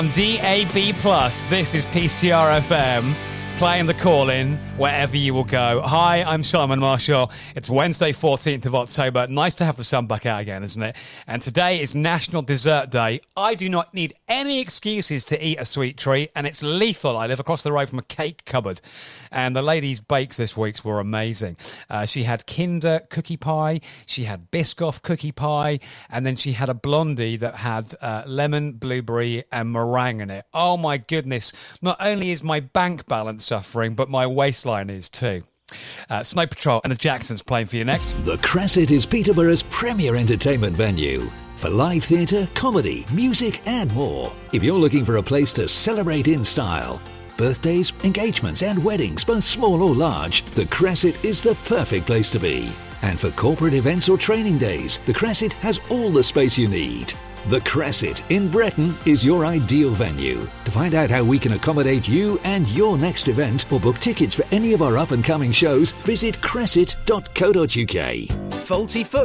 DAB+, this is PCR FM, playing the call-in wherever you will go. Hi, I'm Simon Marshall. It's Wednesday, 14th of October. Nice to have the sun back out again, isn't it? And today is National Dessert Day. I do not need any excuses to eat a sweet treat, and it's lethal. I live across the road from a cake cupboard, and the lady's bakes this week were amazing. She had Kinder cookie pie, she had Biscoff cookie pie, and then she had a blondie that had lemon, blueberry, and meringue in it. Oh my goodness. Not only is my bank balance suffering, but my waistline is too. Snow Patrol and the Jacksons playing for you next. The Crescent is Peterborough's premier entertainment venue for live theatre, comedy, music and more. If you're looking for a place to celebrate in style, birthdays, engagements and weddings, both small or large, the Crescent is the perfect place to be. And for corporate events or training days, the Crescent has all the space you need. The Crescent in Breton is your ideal venue. To find out how we can accommodate you and your next event or book tickets for any of our up-and-coming shows, visit crescent.co.uk. Faulty Foot